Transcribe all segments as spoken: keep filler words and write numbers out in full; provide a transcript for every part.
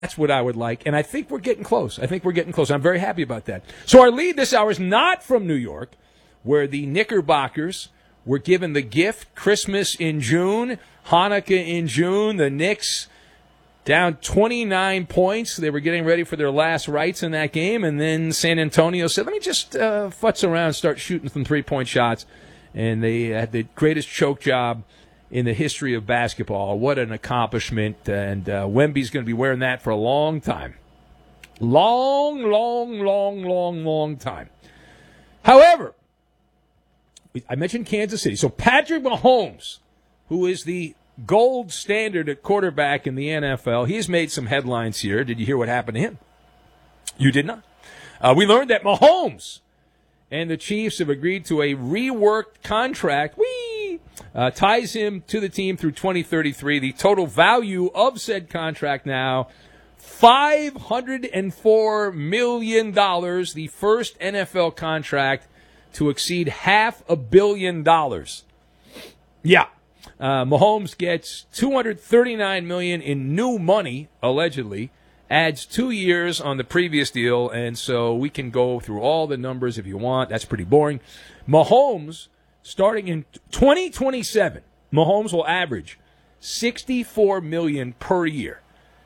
That's what I would like, and I think we're getting close. I think we're getting close. I'm very happy about that. So our lead this hour is not from New York, where the Knickerbockers were given the gift, Christmas in June, Hanukkah in June. The Knicks down twenty-nine points. They were getting ready for their last rites in that game, and then San Antonio said, let me just uh, futz around and start shooting some three-point shots. And they had the greatest choke job in the history of basketball. What an accomplishment. And uh, Wemby's going to be wearing that for a long time. Long, long, long, long, long time. However, I mentioned Kansas City. So Patrick Mahomes, who is the gold standard at quarterback in the N F L, he's made some headlines here. Did you hear what happened to him? You did not. Uh, we learned that Mahomes and the Chiefs have agreed to a reworked contract. Whee! Uh, ties him to the team through twenty thirty-three. The total value of said contract now, five hundred four million dollars, the first N F L contract to exceed half a billion dollars. Yeah. Uh, Mahomes gets two hundred thirty-nine million dollars in new money, allegedly, adds two years on the previous deal, and so we can go through all the numbers if you want. That's pretty boring. Mahomes, starting in twenty twenty-seven, Mahomes will average sixty-four million dollars per year.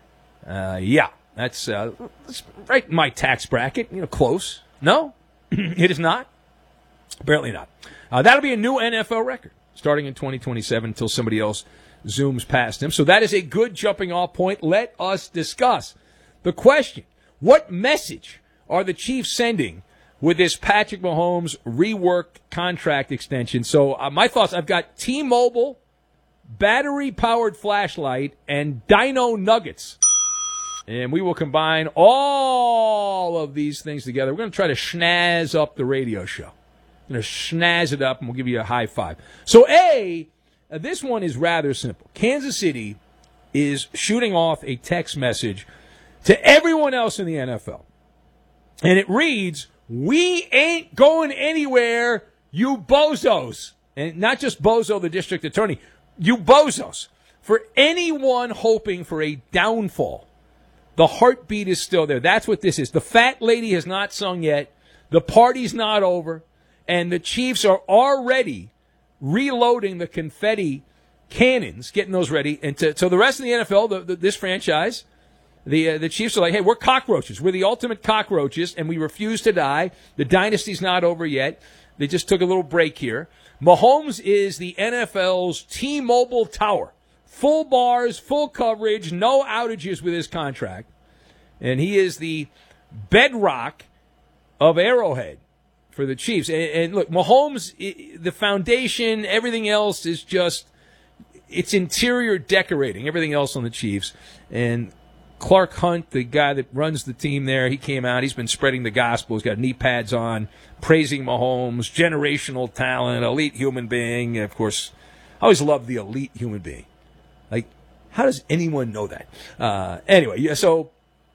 Uh, yeah, that's, uh, that's right in my tax bracket. You know, close. No, it is not. Apparently not. Uh, that'll be a new N F L record starting in twenty twenty-seven until somebody else zooms past him. So that is a good jumping off point. Let us discuss the question. What message are the Chiefs sending with this Patrick Mahomes reworked contract extension? So uh, my thoughts, I've got T-Mobile, battery-powered flashlight, and Dino Nuggets. And we will combine all of these things together. We're going to try to schnazz up the radio show. We're going to schnazz it up, and we'll give you a high five. So, A, uh, this one is rather simple. Kansas City is shooting off a text message to everyone else in the N F L. And it reads, we ain't going anywhere, you bozos. And not just Bozo, the district attorney, you bozos. For anyone hoping for a downfall, the heartbeat is still there. That's what this is. The fat lady has not sung yet. The party's not over. And the Chiefs are already reloading the confetti cannons, getting those ready. And to, so the rest of the N F L, the, the, this franchise, the uh, the Chiefs are like, hey, we're cockroaches. We're the ultimate cockroaches, and we refuse to die. The dynasty's not over yet. They just took a little break here. Mahomes is the N F L's T-Mobile tower. Full bars, full coverage, no outages with his contract. And he is the bedrock of Arrowhead for the Chiefs. And, and look, Mahomes, the foundation, everything else is just, it's interior decorating, everything else on the Chiefs. And Clark Hunt, the guy that runs the team there, he came out. He's been spreading the gospel. He's got knee pads on, praising Mahomes, generational talent, elite human being. And of course, I always love the elite human being. Like, how does anyone know that? Uh, anyway, yeah, so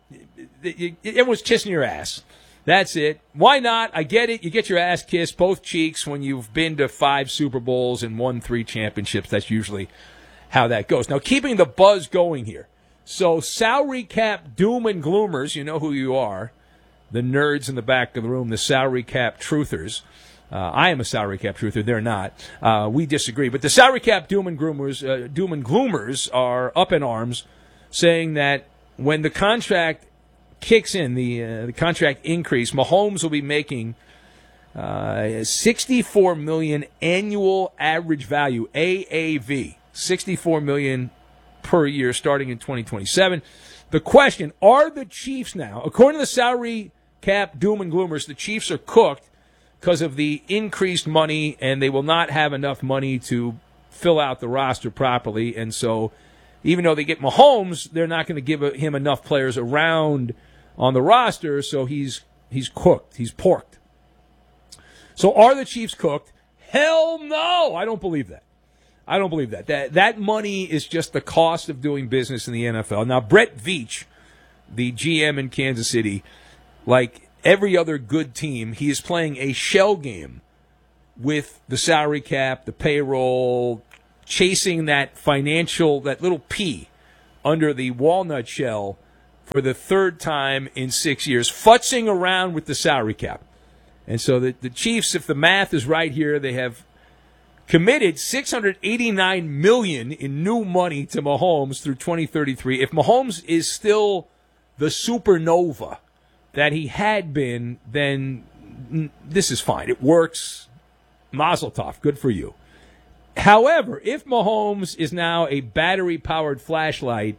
everyone's kissing your ass. That's it. Why not? I get it. You get your ass kissed, both cheeks, when you've been to five Super Bowls and won three championships. That's usually how that goes. Now, keeping the buzz going here. So, salary cap doom and gloomers, you know who you are. The nerds in the back of the room, the salary cap truthers. Uh, I am a salary cap truther. They're not. Uh, we disagree. But the salary cap doom and gloomers, uh, doom and gloomers are up in arms, saying that when the contract kicks in, the uh, the contract increase, Mahomes will be making uh, sixty-four million dollars annual average value, A A V, sixty-four million dollars per year starting in twenty twenty-seven. The question, are the Chiefs now, according to the salary cap doom and gloomers, the Chiefs are cooked because of the increased money, and they will not have enough money to fill out the roster properly. And so even though they get Mahomes, they're not going to give him enough players around on the roster, so he's he's cooked. He's porked. So are the Chiefs cooked? Hell no! I don't believe that. I don't believe that. That that money is just the cost of doing business in the N F L. Now, Brett Veach, the G M in Kansas City, like every other good team, he is playing a shell game with the salary cap, the payroll, chasing that financial, that little pea under the walnut shell for the third time in six years, futzing around with the salary cap. And so the, the Chiefs, if the math is right here, they have committed six hundred eighty-nine million dollars in new money to Mahomes through twenty thirty-three. If Mahomes is still the supernova that he had been, then this is fine. It works. Mazel tov. Good for you. However, if Mahomes is now a battery-powered flashlight,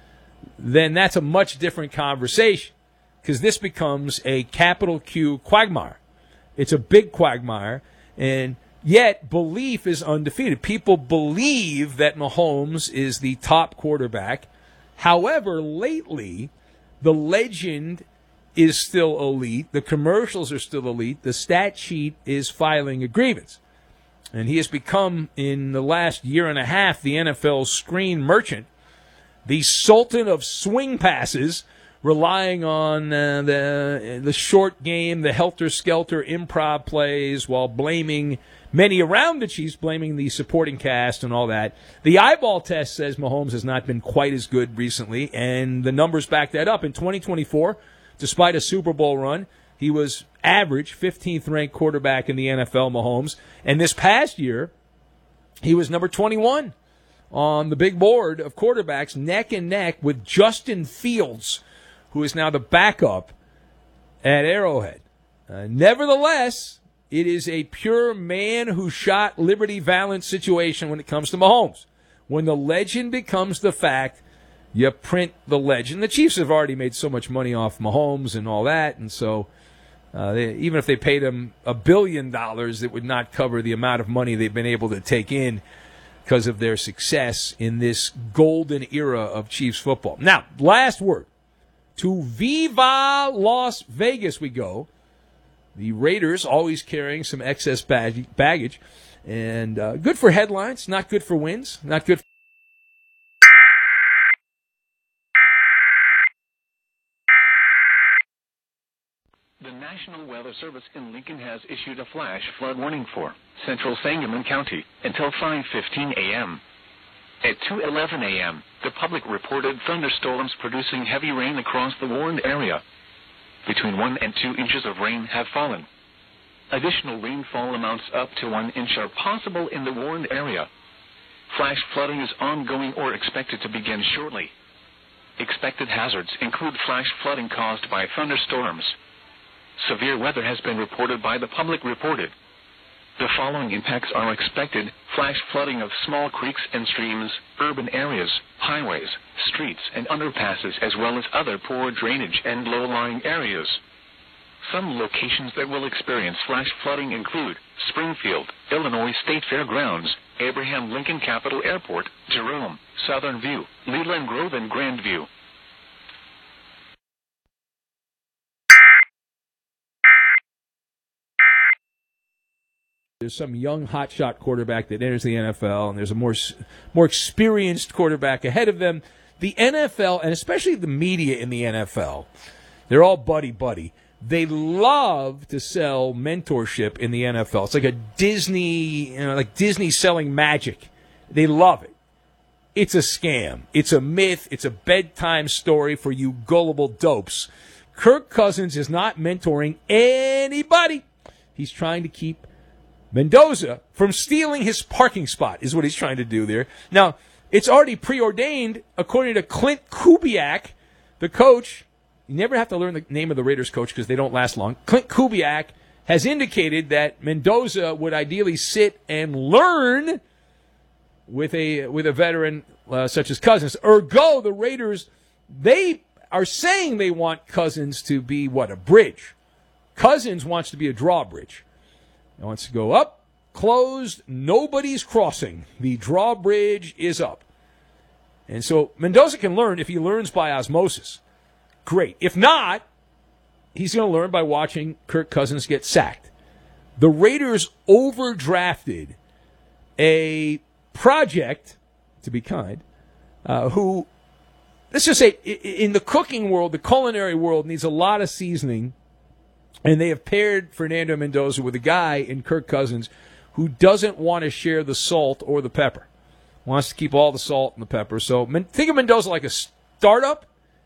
then that's a much different conversation, because this becomes a capital Q quagmire. It's a big quagmire, and yet belief is undefeated. People believe that Mahomes is the top quarterback. However, lately, the legend is still elite. The commercials are still elite. The stat sheet is filing a grievance. And he has become, in the last year and a half, the N F L's screen merchant, the sultan of swing passes, relying on uh, the the short game, the helter-skelter improv plays, while blaming many around the Chiefs, blaming the supporting cast and all that. The eyeball test says Mahomes has not been quite as good recently, and the numbers back that up. In twenty twenty-four, despite a Super Bowl run, he was average, fifteenth-ranked quarterback in the N F L, Mahomes. And this past year, he was number twenty-one on the big board of quarterbacks, neck and neck with Justin Fields, who is now the backup at Arrowhead. Uh, nevertheless, it is a pure man who shot Liberty Valance situation when it comes to Mahomes. When the legend becomes the fact, you print the legend. The Chiefs have already made so much money off Mahomes and all that, and so uh, they, even if they paid him a billion dollars, it would not cover the amount of money they've been able to take in because of their success in this golden era of Chiefs football. Now, last word. To Viva Las Vegas we go. The Raiders always carrying some excess baggage. And uh, good for headlines, not good for wins, not good for... The National Weather Service in Lincoln has issued a flash flood warning for central Sangamon County until five fifteen a.m. At two eleven a.m., the public reported thunderstorms producing heavy rain across the warned area. Between one and two inches of rain have fallen. Additional rainfall amounts up to one inch are possible in the warned area. Flash flooding is ongoing or expected to begin shortly. Expected hazards include flash flooding caused by thunderstorms. Severe weather has been reported by the public reported. The following impacts are expected: flash flooding of small creeks and streams, urban areas, highways, streets, and underpasses, as well as other poor drainage and low-lying areas. Some locations that will experience flash flooding include Springfield, Illinois State Fairgrounds, Abraham Lincoln Capital Airport, Jerome, Southern View, Leland Grove, and Grandview. There's some young hotshot quarterback that enters the N F L, and there's a more more experienced quarterback ahead of them. The N F L, and especially the media in the N F L, they're all buddy-buddy. They love to sell mentorship in the N F L. It's like a Disney, you know, like Disney selling magic. They love it. It's a scam. It's a myth. It's a bedtime story for you gullible dopes. Kirk Cousins is not mentoring anybody. He's trying to keep Mendoza from stealing his parking spot, is what he's trying to do there. Now, it's already preordained, according to Clint Kubiak, the coach. You never have to learn the name of the Raiders coach because they don't last long. Clint Kubiak has indicated that Mendoza would ideally sit and learn with a with a veteran uh, such as Cousins. Ergo, the Raiders, they are saying they want Cousins to be, what, a bridge. Cousins wants to be a drawbridge. He wants to go up, closed, nobody's crossing. The drawbridge is up. And so Mendoza can learn if he learns by osmosis. Great. If not, he's going to learn by watching Kirk Cousins get sacked. The Raiders overdrafted a project, to be kind, uh, who, let's just say, in the cooking world, the culinary world, needs a lot of seasoning. And they have paired Fernando Mendoza with a guy in Kirk Cousins who doesn't want to share the salt or the pepper. Wants to keep all the salt and the pepper. So think of Mendoza like a startup,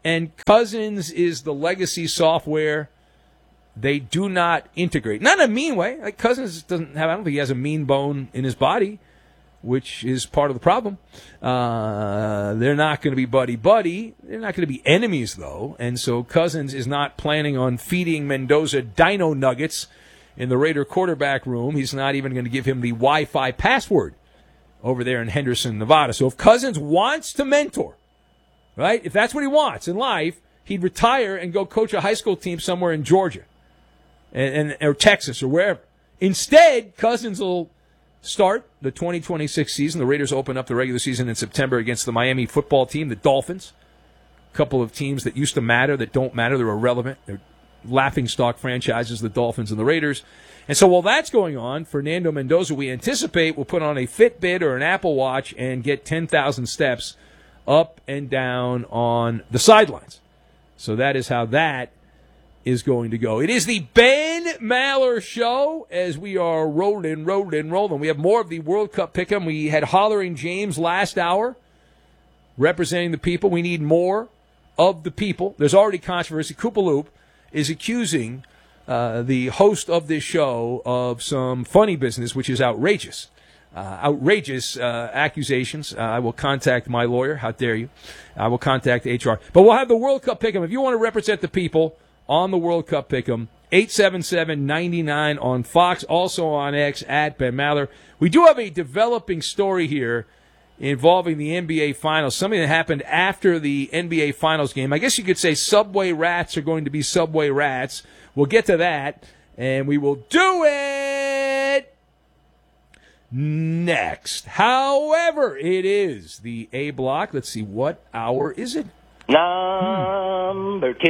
and Cousins is the legacy software. They do not integrate. Not in a mean way. Like Cousins doesn't have, I don't think he has a mean bone in his body, which is part of the problem. Uh, they're not going to be buddy-buddy. They're not going to be enemies, though. And so Cousins is not planning on feeding Mendoza dino nuggets in the Raider quarterback room. He's not even going to give him the Wi-Fi password over there in Henderson, Nevada. So if Cousins wants to mentor, right, if that's what he wants in life, he'd retire and go coach a high school team somewhere in Georgia and, and or Texas or wherever. Instead, Cousins will start the twenty twenty-six season. The Raiders open up the regular season in September against the Miami football team, the Dolphins. A couple of teams that used to matter that don't matter. They're irrelevant. They're laughingstock franchises, the Dolphins and the Raiders. And so while that's going on, Fernando Mendoza, we anticipate, will put on a Fitbit or an Apple Watch and get ten thousand steps up and down on the sidelines. So that is how that is going to go. It is the Ben Maller Show as we are rolling, rolling, rolling. We have more of the World Cup pick'em. We had Hollering James last hour representing the people. We need more of the people. There's already controversy. Koopaloop is accusing uh, the host of this show of some funny business, which is outrageous. Uh, outrageous uh, accusations. Uh, I will contact my lawyer. How dare you? I will contact H R. But we'll have the World Cup pick'em. If you want to represent the people on the World Cup pick'em, eight seven seven, nine nine on Fox, also on X, at Ben Maller. We do have a developing story here involving the N B A Finals, something that happened after the N B A Finals game. I guess you could say Subway Rats are going to be Subway Rats. We'll get to that, and we will do it next. However, it is the A block. Let's see, what hour is it? Number hmm.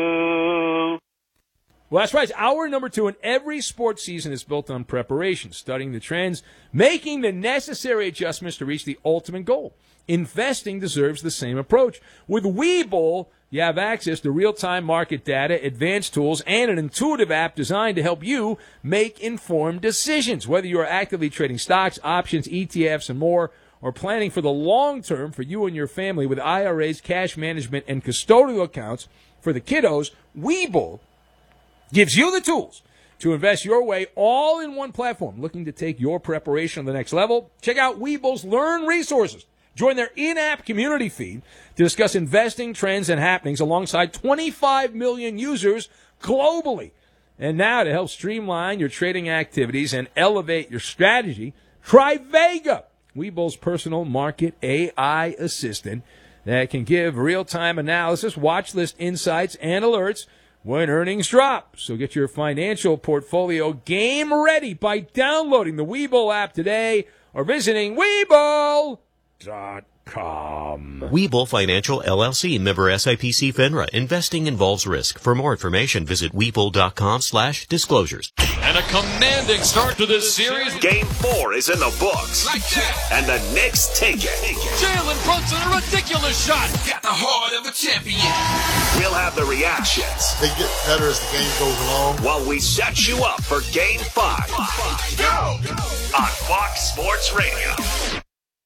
two. Well, that's right. It's hour number two, and every sports season is built on preparation, studying the trends, making the necessary adjustments to reach the ultimate goal. Investing deserves the same approach. With Webull, you have access to real-time market data, advanced tools, and an intuitive app designed to help you make informed decisions. Whether you are actively trading stocks, options, E T Fs, and more, or planning for the long term for you and your family with I R As, cash management, and custodial accounts for the kiddos, Webull gives you the tools to invest your way all in one platform. Looking to take your preparation to the next level? Check out Webull's Learn Resources. Join their in-app community feed to discuss investing trends and happenings alongside twenty-five million users globally. And now to help streamline your trading activities and elevate your strategy, try Vega, Webull's personal market A I assistant that can give real-time analysis, watch list insights, and alerts when earnings drop. So get your financial portfolio game ready by downloading the Webull app today or visiting Webull dot com. Webull Financial L L C, member S I P C FINRA. Investing involves risk. For more information, visit Webull.com slash disclosures. And a commanding start to this series. Game four is in the books. Like that. And the Knicks take it. Jalen Brunson, a ridiculous shot. Got the heart of a champion. We'll have the reactions. They get better as the game goes along. While we set you up for Game five. Five. Go. On Fox Sports Radio.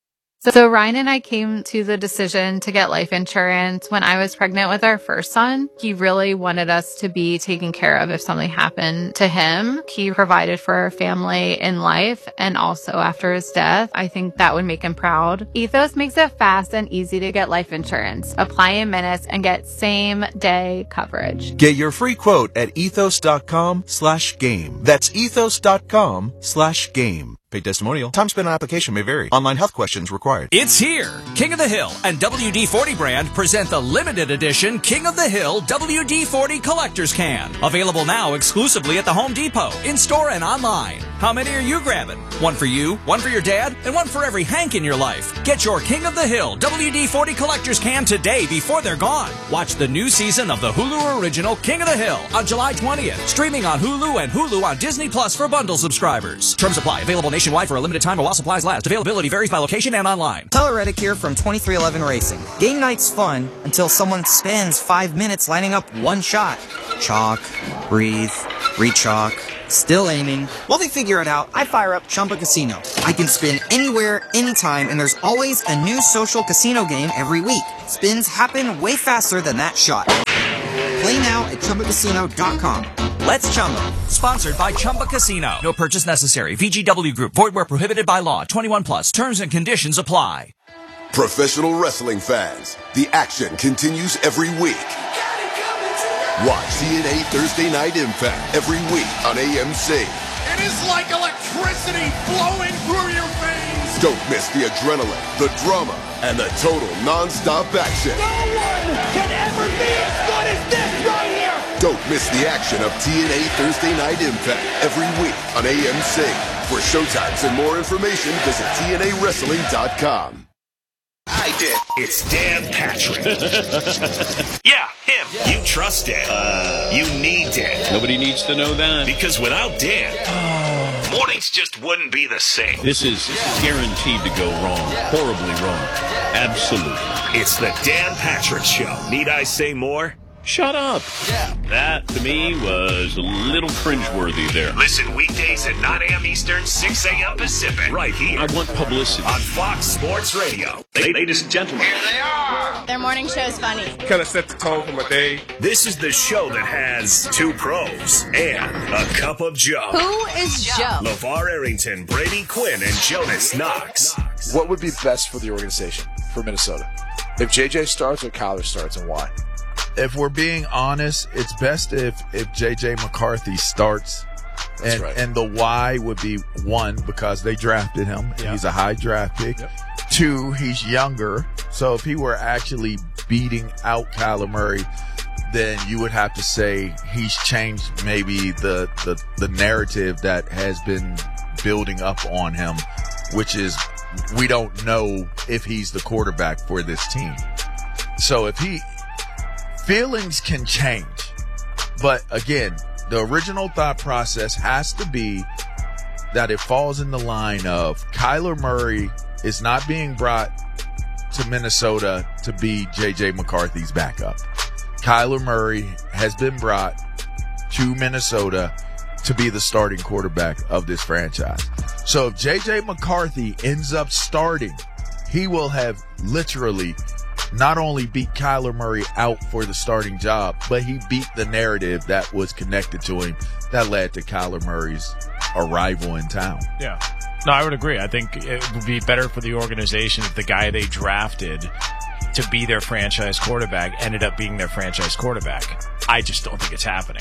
So Ryan and I came to the decision to get life insurance when I was pregnant with our first son. He really wanted us to be taken care of if something happened to him. He provided for our family in life and also after his death. I think that would make him proud. Ethos makes it fast and easy to get life insurance. Apply in minutes and get same day coverage. Get your free quote at ethos.com slash game. That's ethos.com slash game. Paid testimonial. Time spent on application may vary. Online health questions required. It's here. King of the Hill and W D forty brand present the limited edition King of the Hill W D forty Collector's Can. Available now exclusively at the Home Depot, in-store and online. How many are you grabbing? One for you, one for your dad, and one for every Hank in your life. Get your King of the Hill W D forty Collector's Can today before they're gone. Watch the new season of the Hulu original King of the Hill on July twentieth. Streaming on Hulu and Hulu on Disney Plus for bundle subscribers. Terms apply. Available nationwide for a limited time while supplies last. Availability varies by location and online. Tyler Reddick here from twenty-three eleven Racing. Game night's fun until someone spends five minutes lining up one shot. Chalk, breathe, Rechalk. Still aiming. While they figure it out, I fire up Chumba Casino. I can spin anywhere, anytime, and there's always a new social casino game every week. Spins happen way faster than that shot. Play now at Chumba Casino dot com. Let's Chumba. Sponsored by Chumba Casino. No purchase necessary. V G W Group. Void where prohibited by law. twenty-one plus. Terms and conditions apply. Professional wrestling fans, the action continues every week. Watch T N A Thursday Night Impact every week on A M C. It is like electricity flowing through your veins. Don't miss the adrenaline, the drama, and the total non-stop action. No one can ever be as good as this right here. Don't miss the action of T N A Thursday Night Impact every week on A M C. For showtimes and more information, visit T N A wrestling dot com. I did. It's Dan Patrick. Yeah, him. Yeah. You trust Dan. Uh, you need Dan. Nobody needs to know that. Because without Dan, oh. mornings just wouldn't be the same. This is guaranteed to go wrong. Horribly wrong. Absolutely. It's the Dan Patrick Show. Need I say more? Shut up. Yeah. That, to me, was a little cringeworthy there. Listen weekdays at nine a.m. Eastern, six a.m. Pacific. Right here. I want publicity. On Fox Sports Radio. Ladies and gentlemen. Here they are. Their morning show is funny. Kind of set the tone for my day. This is the show that has two pros and a cup of Joe. Who is Joe? LeVar Arrington, Brady Quinn, and Jonas Knox. What would be best for the organization, for Minnesota? If J J starts or Kyler starts, and why? If we're being honest, it's best if, if J J McCarthy starts. And, right. and the why would be, one, because they drafted him. Yep. He's a high draft pick. Yep. Two, he's younger. So if he were actually beating out Kyler Murray, then you would have to say he's changed maybe the, the, the narrative that has been building up on him, which is we don't know if he's the quarterback for this team. So if he... Feelings can change, but again, the original thought process has to be that it falls in the line of Kyler Murray is not being brought to Minnesota to be J J McCarthy's backup. Kyler Murray has been brought to Minnesota to be the starting quarterback of this franchise. So if J J McCarthy ends up starting, he will have literally not only beat Kyler Murray out for the starting job, but he beat the narrative that was connected to him that led to Kyler Murray's arrival in town. Yeah. No, I would agree. I think it would be better for the organization if the guy they drafted to be their franchise quarterback ended up being their franchise quarterback. I just don't think it's happening.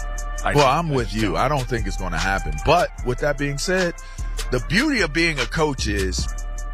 I well, I'm with you. I don't think it's going to happen. But with that being said, the beauty of being a coach is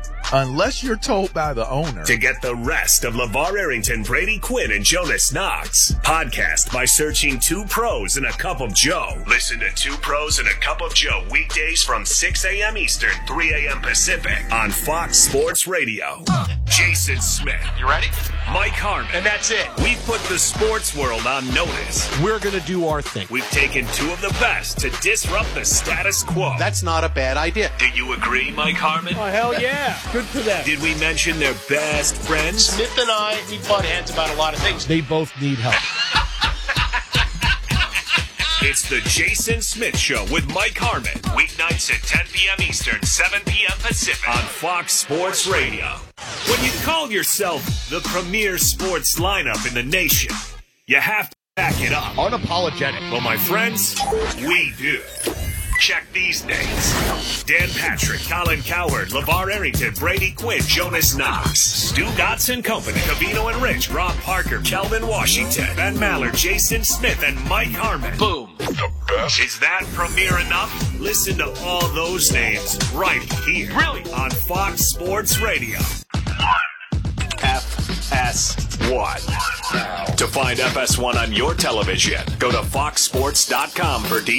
unless you're told by the owner. To get the rest of LeVar Arrington, Brady Quinn, and Jonas Knox, podcast by searching Two Pros and a Cup of Joe. Listen to Two Pros and a Cup of Joe weekdays from six a.m. Eastern, three a.m. Pacific on Fox Sports Radio. Jason Smith. You ready? Mike Harmon. And that's it. We've put the sports world on notice. We're going to do our thing. We've taken two of the best to disrupt the status quo. That's not a bad idea. Do you agree, Mike Harmon? Oh, hell yeah. Good for them. Did we mention their best friends? Smith and I, we butt heads about a lot of things. They both need help. It's the Jason Smith Show with Mike Harmon. Weeknights at ten p.m. Eastern, seven p.m. Pacific on Fox Sports Radio. When you call yourself the premier sports lineup in the nation, you have to back it up. Unapologetic. Well, my friends, we do. Check these names. Dan Patrick, Colin Cowherd, LeVar Arrington, Brady Quinn, Jonas Knox, Stu Gotts and Company, Cavino and Rich, Rob Parker, Kelvin Washington, Ben Maller, Jason Smith, and Mike Harmon. Boom. The best. Is that premiere enough? Listen to all those names right here. Really? On Fox Sports Radio. F S one. To find F S one on your television, go to fox sports dot com for details.